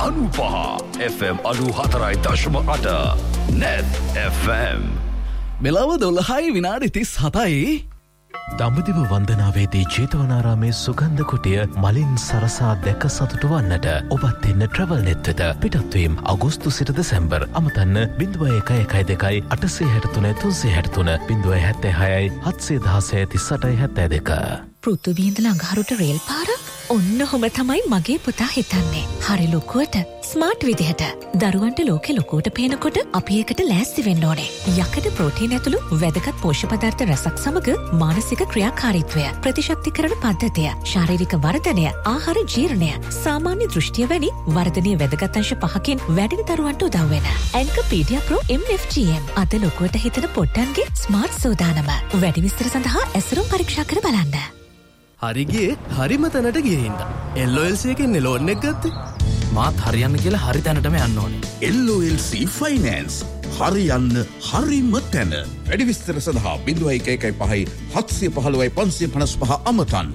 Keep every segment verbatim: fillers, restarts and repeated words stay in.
අනුපහ F M අනුහතරයි දශම අට net F M මෙලව දොළහයි විනාඩි තිස් හතයි. දඹදිව වන්දනාවේදී ජේතවනාරාමේ සුගන්ධ කුටිය මලින් සරසා දැක සතුටු වන්නට ඔබත් එන්න ට්‍රැවල් නෙත් වෙත. පිටත්වීම් අගෝස්තු සිට දෙසැම්බර්. අමතන්න බිංදුව එකයි එකයි දෙකයි අටසිය හැටතුන තුන්සිය හැටතුන බිංදුව හැත්තෑ හයයි හත්සිය දහසය තිස් අටයි හැත්තෑ දෙක. පෘථුවියන්ද ළඟහරුට රේල් පාර ඔන්න ඔහොම තමයි මගේ පුතා හිතන්නේ. හරි ලොකුවට ස්මාර්ට් විදිහට. දරුවන්ට ලෝකෙ ලොකුවට පේනකොට අපි ඒකට ලෑස්ති වෙන්න ඕනේ. යකඩ ප්‍රෝටීන් ඇතුළු වැදගත් පෝෂ්‍ය පදාර්ථ රසක් සමග මානසික ක්‍රියාකාරීත්වය, ප්‍රතිශක්තිකරණ පද්ධතිය, ශාරීරික වර්ධනය, ආහාර ජීර්ණය, සාමාන්‍ය දෘෂ්ටිය වැනි වර්ධනීය වැදගත් අංශ පහකින් වැඩින දරුවන්ට උදව් වෙන එන්කපීඩියා ප්‍රෝ එම් එෆ් ජී එම් අද ලොකුවට හිතන පොට්ටන්ගේ ස්මාර්ට් සෝදානම. වැඩි විස්තර සඳහා ඇසුරුම් පරීක්ෂා කර බලන්න. හරිගේ හරිම තැනට ගියහින්ද එල් ඔ එල් සී එකෙන් ලෝන් එක ගත්තේ. මාත් හරියන්න කියලා හරි තැනටම යන්න ඕනේ. එල් ඔ එල් සී ෆයිනෑන්ස් හරියන්න හරිම තැන. වැඩි විස්තර සඳහා බිංදුව එකයි එකයි පහයි හත්සිය පහළොවයි පන්සිය පනස් පහ අමතන්න.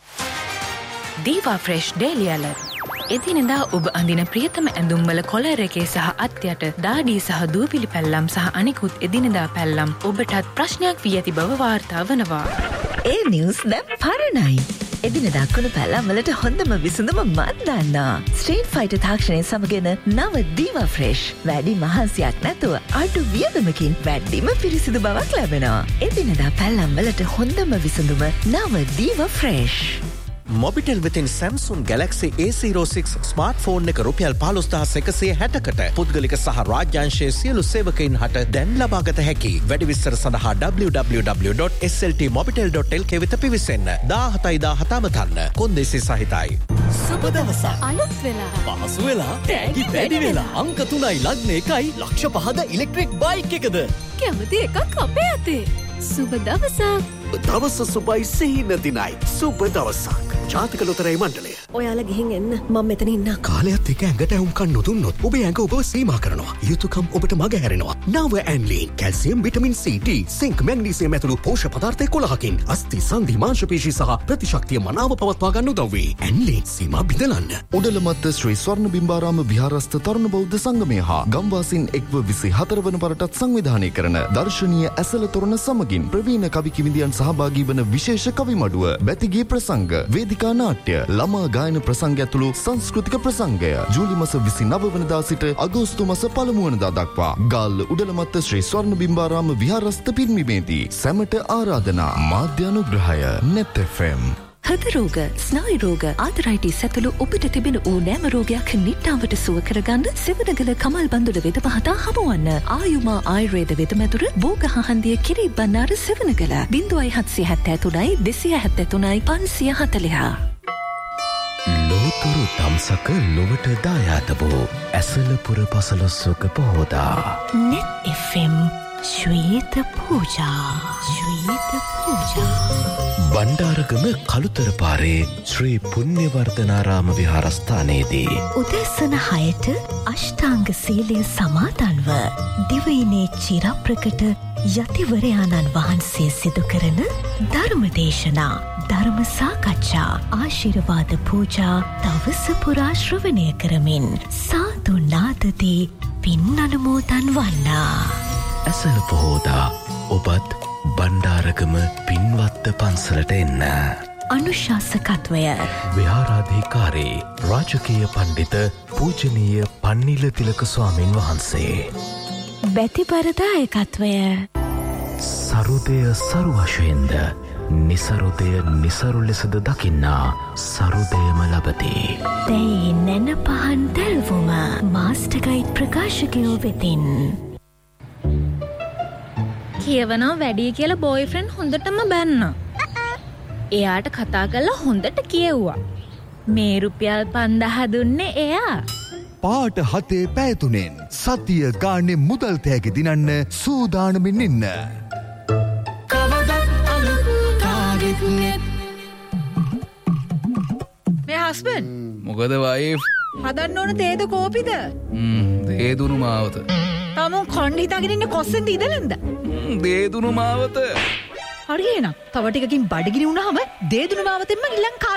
දීවා ෆ්‍රෙෂ් ඩේලි අලර්ට්. එදිනෙදා ඔබ අඳින ප්‍රියතම ඇඳුම්වල කොලර් එකේ සහ අත්යට දාඩිය සහ දූවිලි පැල්ලම් සහ අනිකුත් එදිනෙදා පැල්ලම් ඔබටත් ප්‍රශ්නයක් වී ඇති බව වාර්තා වනවා. ඒ නිවුස් දැන් පරණයි. එදිනෙදා කුණු පැල්ලම් වලට හොඳම විසඳුම මන් දන්නා. ස්ට්‍රීට් ෆයිටර් තාක්ෂණය සමගන නව දීවා ෆ්‍රෙෂ්. වැඩි මහන්සියක් නැතුව අඩු වියදමකින් වැඩිම පිරිසිදු බවක් ලැබෙනවා. එදිනෙදා පැල්ලම් වලට හොඳම විසඳුම නව දීවා ෆ්‍රෙෂ්. මොබිටෙල් වෙතින් Samsung Galaxy A zero six smartphone එක රුපියල් පහළොස් දහස් එකසිය හැටකට පුද්ගලික සහ රාජ්‍යාංශයේ සියලු සේවකයින් හට දැන් ලබාගත හැකි. වැඩි විස්තර සඳහා double-u double-u double-u dot s l t mobitel dot l k වෙත පිවිසෙන්න. දාහතයි දාහත අමතන්න. කොන්දේසි සහිතයි. සුබ දවසක්. අලුත් වෙලා. පහසු වෙලා. තෑගි වැඩි වෙලා. අංක තුනයි ලග්න එකයි ලක්ෂ පහද ඉලෙක්ට්‍රික් බයික් එකද. කැමති එකක් අපේ අතේ. සුබ දවසක්. දවස සුබයි සිහින දිනයි. සුබ දවසක්. ජාතික ලොතරැයි මණ්ඩලය. ඔයාලා ගිහින් එන්න මම මෙතන ඉන්නම්. කාලයත් එක්ක ඇඟට ඇහුම්කන් නොදුන්නොත් ඔබේ ඇඟ ඔබව සීමා කරනවා. යුතුයකම් ඔබට මග හැරෙනවා. නව ඇන්ලීන් calcium vitamin C D sync magnesium ඇතුළු පෝෂ්‍ය පදාර්ථ එකොළහකින් අස්ථි සංධි මාංශ පේශි සහ ප්‍රතිශක්තිය මනාව පවත්වා ගන්න උදව් වේ. ඇන්ලීන් සීමා බිඳලන්න. උඩලමත්ත ශ්‍රී ස්වර්ණ බිම්බාරාම විහාරස්ථ තරුණ බෞද්ධ සංගමය හා ගම්වාසීන් එක්ව විසිහතර වන පරටත් සංවිධානය කරන දර්ශනීය ඇසළ තොරණ සමගින් ප්‍රවීණ කවි කිවිඳියන් සහභාගී වන විශේෂ කවි මඩුව බැතිගේ ප්‍රසංග වේදිකා නාට්‍ය ළමා ගායන ප්‍රසංග ඇතුළු සංස්කෘතික ප්‍රසංගය ජූලි මාස විසිනව වෙනිදා සිට අගෝස්තු මාස පළමු වෙනිදා දක්වා ගාල්ල උඩලමත්ත ශ්‍රී ස්වර්ණ බිම්බාරාම විහාරස්ථ පිරිනිමේදී සැමට ආරාධනා. මාධ්‍ය අනුග්‍රහය net එෆ් එම්. හෘද රෝග, ස්නායු රෝග, ආතරයිටිස් ඇතුළු ඔබට තිබෙන ඕනෑම රෝගයක් නිට්ටාවට සුව කරගන්න සිවුරගල කමල් බන්දුල වෙද මහතා හමුවන්න. ආයුමා ආයුර්වේද වෙදමැදුර බෝගහ හන්දිය කිරි බන්නාර සෙවණගල බිංදුවයි හත්සිය හැත්තෑ තුනයි දෙසිය හැත්තෑ තුනයි පන්සිය හතළිහ. ලෝතුරු දම්සක ලොවට දායාද වූ ඇසලපුර පසළොස්වක පොහෝදා net එෆ් එම් ශ්වේත පූජා ශ්වේත පූජා. බණ්ඩාරගම කළුතර පාරේ ශ්‍රී පුණ්‍යවර්ධනාරාම විහාරස්ථානයේදී උදැසන හයට අෂ්ටාංග සීලය සමාදන්ව දිවයිනේ චිරප්‍රකට යතිවරයාණන් වහන්සේ සිදු කරන ධර්මදේශනා, ධර්ම සාකච්ඡා, ආශිර්වාද පූජා දවස පුරා ශ්‍රවණය කරමින් සාදු නාදදී පින් අනුමෝදන් වන්නා. ඇසළ පොහෝදා ඔබත් බණ්ඩාරගම පින්වත්ත පන්සලට එන්න. අනුශාසකත්වය විහාරාධිකාරී රාජකීය පණ්ඩිත පූජනීය පන්නිල තිලක ස්වාමීන් වහන්සේ. බැතිපරදායකත්වය සරුදය සරු වශයෙන්ද නිසරුදය නිසරු ලෙසද දකින්නා සරුදයම ලබති. දැයි නැන පහන් දැල්වුම මාස්ටර්ගයිඩ් ප්‍රකාශකයෝ වෙතින්. කියවනවා වැඩි කියලා බෝයිෆ්‍රෙන්ඩ් හොඳටම බැන්නා. එයාට කතා කරලා හොඳට කියෙව්වා. මේ රුපියල් පන්දාහ දුන්නේ එයා. පාට හතේ පැයතුනෙන් සතිය ගානේ මුදල් තෑගි දිනන්න සූදානමින් ඉන්න. මේ හස්බන්ඩ් මොකද වයිෆ්? හදන්න ඕන තේද කෝපිද? දේදුණු මාවත. තමුන් කොණ්ඩ හිතාගෙන ඉන්නේ කොස්සෙන්ද ඉදලන්ද? දේදුණු මාවත. හරි එහෙනම් තව ටිකකින් බඩගිනි වුණාම දේදුණු මාවතෙන්ම ඊළඟ